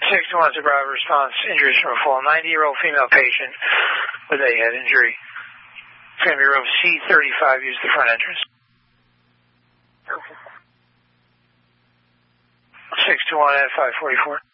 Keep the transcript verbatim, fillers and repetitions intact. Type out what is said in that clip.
six to one Bravo response, injuries from a fall. ninety-year-old female patient with a head injury. Family room C thirty-five, use the front entrance. six to one at five forty-four.